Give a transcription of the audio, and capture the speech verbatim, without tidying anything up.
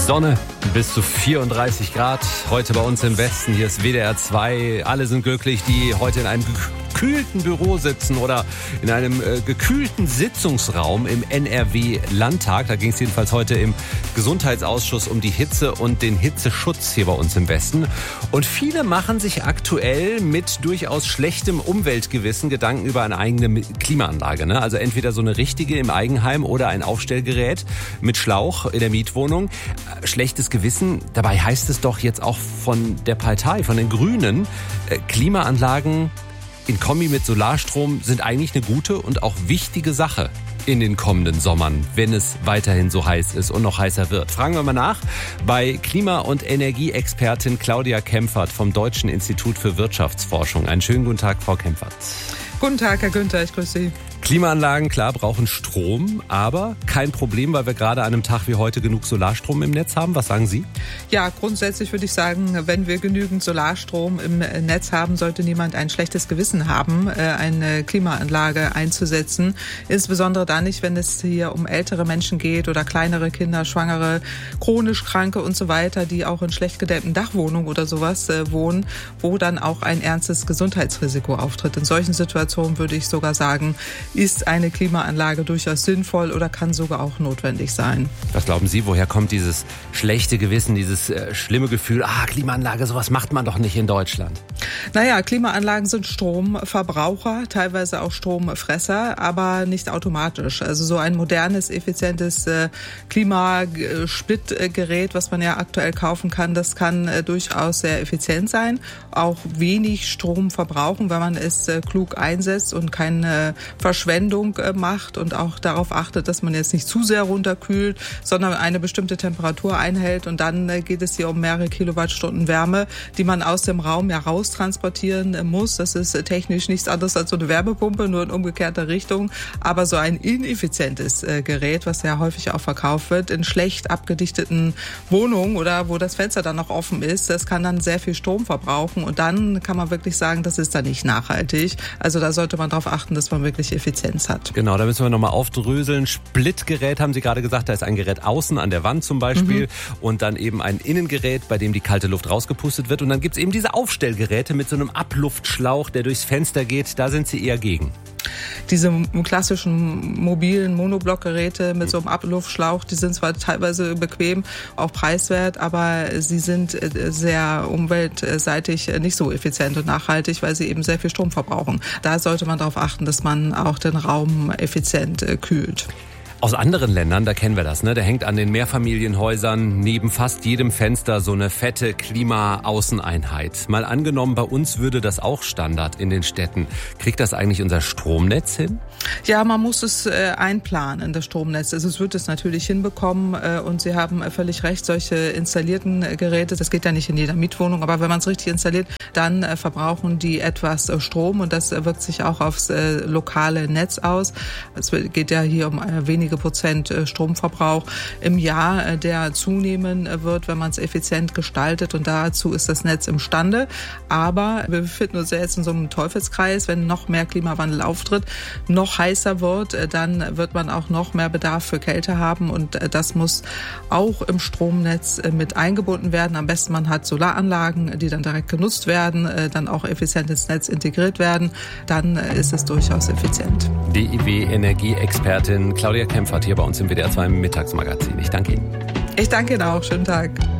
Sonne bis zu vierunddreißig Grad. Heute bei uns im Westen. Hier ist W D R zwei. Alle sind glücklich, die heute in einem gekühlten Büro sitzen oder in einem äh, gekühlten Sitzungsraum im N R W-Landtag. Da ging es jedenfalls heute im Gesundheitsausschuss um die Hitze und den Hitzeschutz hier bei uns im Westen. Und viele machen sich aktuell mit durchaus schlechtem Umweltgewissen Gedanken über eine eigene Klimaanlage. Ne? Also entweder so eine richtige im Eigenheim oder ein Aufstellgerät mit Schlauch in der Mietwohnung. Schlechtes Gewissen, dabei heißt es doch jetzt auch von der Partei, von den Grünen, äh, Klimaanlagen in Kombi mit Solarstrom sind eigentlich eine gute und auch wichtige Sache in den kommenden Sommern, wenn es weiterhin so heiß ist und noch heißer wird. Fragen wir mal nach bei Klima- und Energieexpertin Claudia Kempfert vom Deutschen Institut für Wirtschaftsforschung. Einen schönen guten Tag, Frau Kempfert. Guten Tag, Herr Günther, ich grüße Sie. Klimaanlagen, klar, brauchen Strom, aber kein Problem, weil wir gerade an einem Tag wie heute genug Solarstrom im Netz haben. Was sagen Sie? Ja, grundsätzlich würde ich sagen, wenn wir genügend Solarstrom im Netz haben, sollte niemand ein schlechtes Gewissen haben, eine Klimaanlage einzusetzen. Insbesondere dann nicht, wenn es hier um ältere Menschen geht oder kleinere Kinder, Schwangere, chronisch Kranke und so weiter, die auch in schlecht gedämmten Dachwohnungen oder sowas wohnen, wo dann auch ein ernstes Gesundheitsrisiko auftritt. In solchen Situationen würde ich sogar sagen, ist eine Klimaanlage durchaus sinnvoll oder kann sogar auch notwendig sein. Was glauben Sie, woher kommt dieses schlechte Gewissen, dieses äh, schlimme Gefühl, ah, Klimaanlage, sowas macht man doch nicht in Deutschland? Naja, Klimaanlagen sind Stromverbraucher, teilweise auch Stromfresser, aber nicht automatisch. Also so ein modernes, effizientes äh, Klimasplitgerät, was man ja aktuell kaufen kann, das kann äh, durchaus sehr effizient sein, auch wenig Strom verbrauchen, wenn man es äh, klug einsetzt und keine Verschwendung macht und auch darauf achtet, dass man jetzt nicht zu sehr runterkühlt, sondern eine bestimmte Temperatur einhält. Und dann geht es hier um mehrere Kilowattstunden Wärme, die man aus dem Raum ja raustransportieren muss. Das ist technisch nichts anderes als so eine Wärmepumpe, nur in umgekehrter Richtung. Aber so ein ineffizientes Gerät, was ja häufig auch verkauft wird, in schlecht abgedichteten Wohnungen oder wo das Fenster dann noch offen ist, das kann dann sehr viel Strom verbrauchen. Und dann kann man wirklich sagen, das ist dann nicht nachhaltig. Also da sollte man darauf achten, dass man wirklich effizient hat. Genau, da müssen wir nochmal aufdröseln. Splitgerät haben Sie gerade gesagt, da ist ein Gerät außen an der Wand zum Beispiel mhm. und dann eben ein Innengerät, bei dem die kalte Luft rausgepustet wird. Und dann gibt es eben diese Aufstellgeräte mit so einem Abluftschlauch, der durchs Fenster geht. Da sind Sie eher gegen. Diese klassischen mobilen Monoblockgeräte mit so einem Abluftschlauch, die sind zwar teilweise bequem, auch preiswert, aber sie sind sehr umweltseitig nicht so effizient und nachhaltig, weil sie eben sehr viel Strom verbrauchen. Da sollte man darauf achten, dass man auch den Raum effizient kühlt. Aus anderen Ländern, da kennen wir das, ne? Da hängt an den Mehrfamilienhäusern neben fast jedem Fenster so eine fette Klima-Außeneinheit. Mal angenommen, bei uns würde das auch Standard in den Städten. Kriegt das eigentlich unser Stromnetz hin? Ja, man muss es äh, einplanen, das Stromnetz. Also es wird es natürlich hinbekommen äh, und Sie haben äh, völlig recht, solche installierten äh, Geräte, das geht ja nicht in jeder Mietwohnung, aber wenn man es richtig installiert, dann äh, verbrauchen die etwas äh, Strom und das äh, wirkt sich auch aufs äh, lokale Netz aus. Es geht ja hier um äh, wenige Prozent Stromverbrauch im Jahr, der zunehmen wird, wenn man es effizient gestaltet, und dazu ist das Netz imstande. Aber wir befinden uns ja jetzt in so einem Teufelskreis, wenn noch mehr Klimawandel auftritt, noch heißer wird, dann wird man auch noch mehr Bedarf für Kälte haben, und das muss auch im Stromnetz mit eingebunden werden. Am besten man hat Solaranlagen, die dann direkt genutzt werden, dann auch effizient ins Netz integriert werden, dann ist es durchaus effizient. D I W-Energieexpertin Claudia Kempfert hier bei uns im W D R zwei Mittagsmagazin. Ich danke Ihnen. Ich danke Ihnen auch. Schönen Tag.